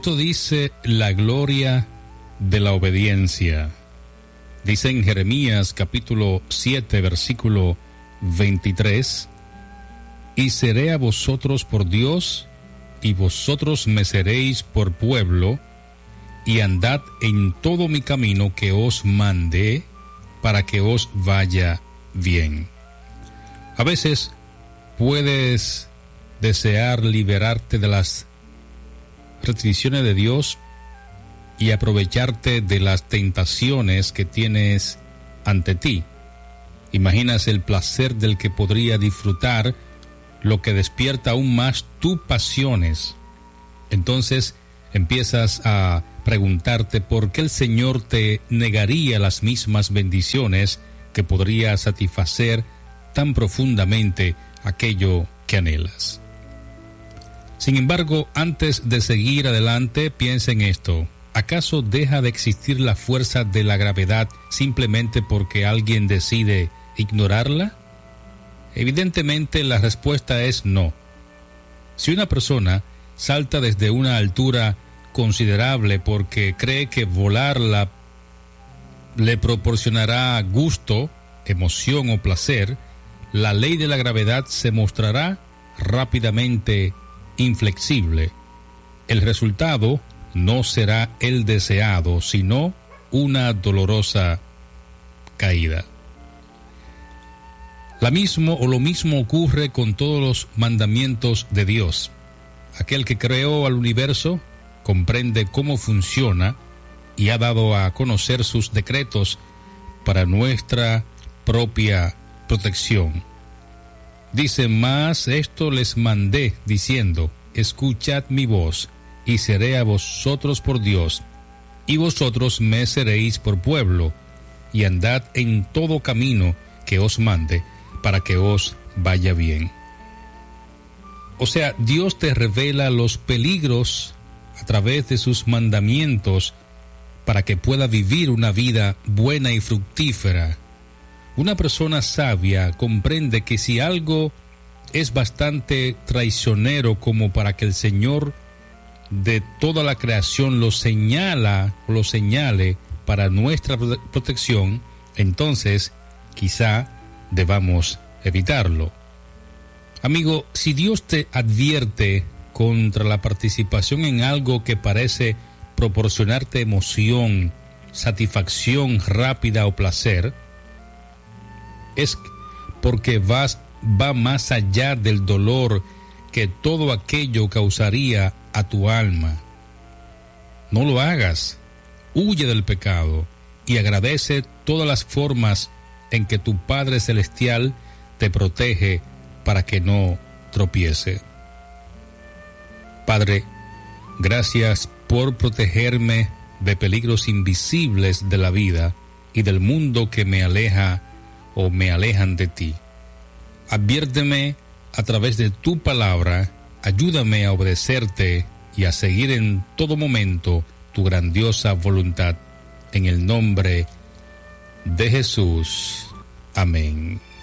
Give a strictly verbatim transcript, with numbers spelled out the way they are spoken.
Esto dice la gloria de la obediencia. Dice en Jeremías capítulo siete, versículo veintitrés, y seré a vosotros por Dios, y vosotros me seréis por pueblo, y andad en todo mi camino que os mandé, para que os vaya bien. A veces puedes desear liberarte de las restricciones de Dios y aprovecharte de las tentaciones que tienes ante ti. Imaginas el placer del que podría disfrutar, lo que despierta aún más tus pasiones. Entonces empiezas a preguntarte por qué el Señor te negaría las mismas bendiciones que podría satisfacer tan profundamente aquello que anhelas. Sin embargo, antes de seguir adelante, piensa en esto. ¿Acaso deja de existir la fuerza de la gravedad simplemente porque alguien decide ignorarla? Evidentemente, la respuesta es no. Si una persona salta desde una altura considerable porque cree que volarla le proporcionará gusto, emoción o placer, la ley de la gravedad se mostrará rápidamente inflexible. El resultado no será el deseado, sino una dolorosa caída. La mismo o lo mismo ocurre con todos los mandamientos de Dios. Aquel que creó al universo comprende cómo funciona y ha dado a conocer sus decretos para nuestra propia protección. Dice, mas esto les mandé, diciendo, escuchad mi voz, y seré a vosotros por Dios, y vosotros me seréis por pueblo, y andad en todo camino que os mande, para que os vaya bien. O sea, Dios te revela los peligros a través de sus mandamientos para que pueda vivir una vida buena y fructífera. Una persona sabia comprende que si algo es bastante traicionero como para que el Señor de toda la creación lo señala o lo señale para nuestra protección, entonces quizá debamos evitarlo. Amigo, si Dios te advierte contra la participación en algo que parece proporcionarte emoción, satisfacción rápida o placer, es porque vas, va más allá del dolor que todo aquello causaría a tu alma. No lo hagas, huye del pecado y agradece todas las formas en que tu Padre Celestial te protege para que no tropiece. Padre, gracias por protegerme de peligros invisibles de la vida y del mundo que me aleja o me alejan de ti. Adviérteme a través de tu palabra, ayúdame a obedecerte y a seguir en todo momento tu grandiosa voluntad. En el nombre de Jesús. Amén.